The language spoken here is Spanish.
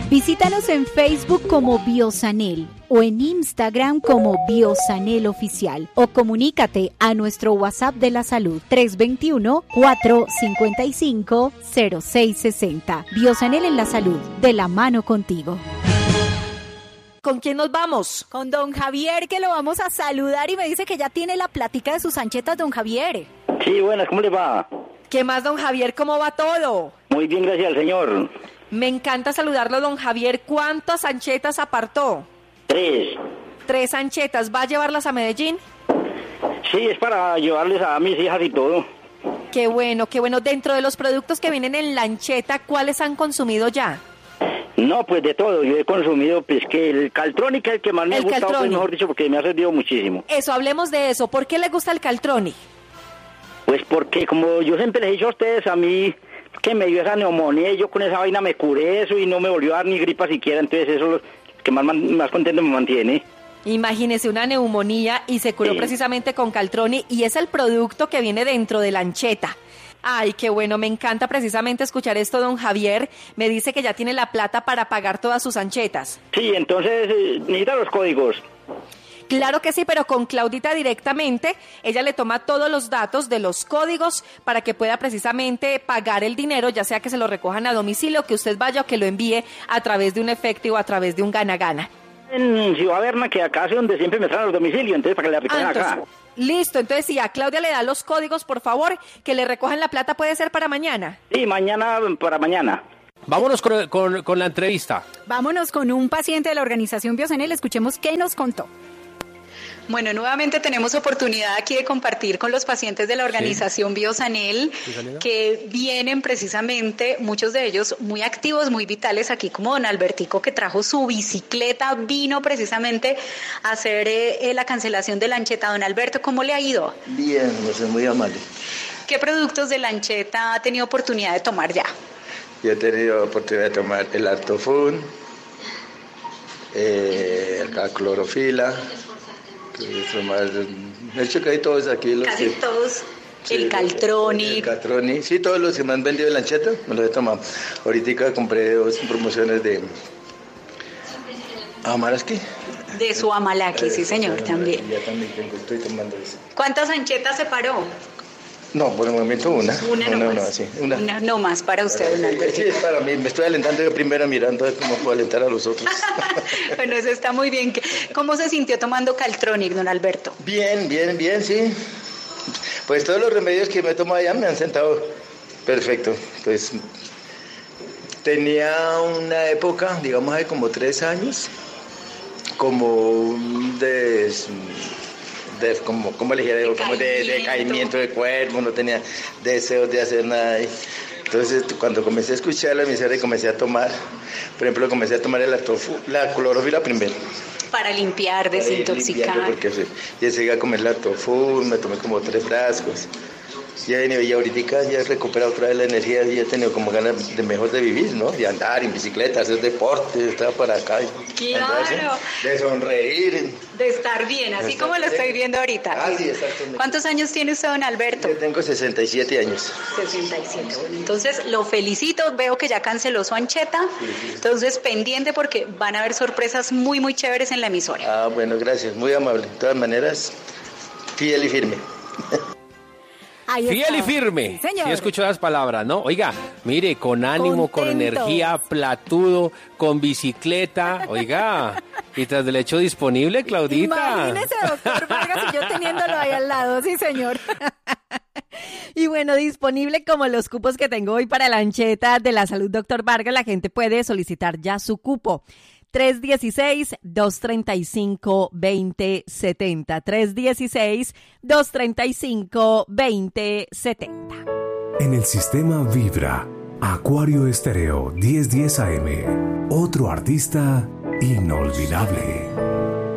Visítanos en Facebook como Biosanel o en Instagram como Biosanel Oficial o comunícate a nuestro WhatsApp de la salud 321-455-0660. Biosanel en la salud, de la mano contigo. ¿Con quién nos vamos? Con don Javier, que lo vamos a saludar y me dice que ya tiene la plática de sus anchetas, don Javier. Sí, buenas, ¿cómo le va? ¿Qué más, don Javier? ¿Cómo va todo? Muy bien, gracias al señor. Me encanta saludarlo, don Javier. ¿Cuántas anchetas apartó? 3. 3 anchetas. ¿Va a llevarlas a Medellín? Sí, es para llevarles a mis hijas y todo. Qué bueno, qué bueno. Dentro de los productos que vienen en la ancheta, ¿cuáles han consumido ya? No, pues de todo. Yo he consumido, pues que el Caltronic es el que más me ha gustado, pues, Caltronic. mejor dicho, porque me ha servido muchísimo. Eso, hablemos de eso. ¿Por qué le gusta el Caltronic? Pues porque, como yo siempre les he dicho a ustedes, a mí que me dio esa neumonía y yo con esa vaina me curé eso y no me volvió a dar ni gripa siquiera, entonces eso es lo que más contento me mantiene. Imagínese una neumonía y se curó precisamente con Caltronic y es el producto que viene dentro de la ancheta. Ay, qué bueno, me encanta precisamente escuchar esto, don Javier. Me dice que ya tiene la plata para pagar todas sus anchetas. Sí, entonces necesita los códigos. Claro que sí, pero con Claudita directamente, ella le toma todos los datos de los códigos para que pueda precisamente pagar el dinero, ya sea que se lo recojan a domicilio, que usted vaya o que lo envíe a través de un efectivo o a través de un gana-gana. En Ciudad Berna, que acá es donde siempre me traen los domicilios, entonces para que le apliquen acá. Listo, entonces si a Claudia le da los códigos, por favor, que le recojan la plata, ¿puede ser para mañana? Sí, para mañana. Vámonos con la entrevista. Vámonos con un paciente de la organización Biosanel, escuchemos qué nos contó. Bueno, nuevamente tenemos oportunidad aquí de compartir con los pacientes de la organización Biosanel, que vienen precisamente, muchos de ellos muy activos, muy vitales, aquí como don Albertico, que trajo su bicicleta, vino precisamente a hacer la cancelación de la ancheta. Don Alberto, ¿cómo le ha ido? Bien, pues muy amable. ¿Qué productos de la ancheta ha tenido oportunidad de tomar ya? Yo he tenido oportunidad de tomar el Artofun, la clorofila, de hecho que hay todos aquí los casi todos, sí, el Caltronic. El Caltronic, sí, todos los que me han vendido en la ancheta me los he tomado. Ahorita compré 2 promociones de Amalaki. De su Amalaki, sí señor, también. Ya también estoy tomando eso. ¿Cuántas anchetas se paró? No, por el momento una. Una no más para usted, don Alberto. Sí, es para mí. Me estoy alentando yo primero mirando a ver cómo puedo alentar a los otros. Bueno, eso está muy bien. ¿Cómo se sintió tomando Caltronic, don Alberto? Bien, sí. Pues todos los remedios que me he tomado allá me han sentado perfecto. Pues tenía una época, digamos, hace como 3 años, como como le dijera, como de decaimiento de cuerpo, no tenía deseos de hacer nada. Entonces, cuando comencé a escuchar la emisora y comencé a tomar, por ejemplo, comencé a tomar la clorofila primero. Para limpiar, desintoxicar. Y enseguida a comer la tofu, me tomé como 3 frascos. Y ahorita ya he recuperado otra vez la energía y he tenido como ganas de mejor de vivir, ¿no? De andar en bicicleta, hacer deporte, estar para acá. Claro. De sonreír. De estar bien, así como lo estoy viendo ahorita. Ah, sí, exactamente. ¿Cuántos años tiene usted, don Alberto? Yo tengo 67 años. 67, bueno, entonces lo felicito, veo que ya canceló su ancheta, entonces pendiente porque van a haber sorpresas muy, muy chéveres en la emisora. Ah, bueno, gracias, muy amable. De todas maneras, fiel y firme. Fiel y firme. Sí, señor. Sí, escucho las palabras, ¿no? Oiga, mire, con ánimo, con energía, platudo, con bicicleta. Oiga, y tras del hecho disponible, Claudita. Imagínese, doctor Vargas, y yo teniéndolo ahí al lado, sí, señor. Y bueno, disponible como los cupos que tengo hoy para la ancheta de la salud, doctor Vargas, la gente puede solicitar ya su cupo. 316-235-2070. 316-235-2070. En el sistema Vibra, Acuario Estéreo 1010 AM. Otro artista inolvidable.